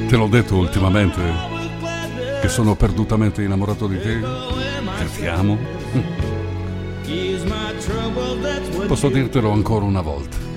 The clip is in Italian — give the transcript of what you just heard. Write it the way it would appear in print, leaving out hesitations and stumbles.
Te l'ho detto ultimamente che sono perdutamente innamorato di te, che ti amo. Posso dirtelo ancora una volta.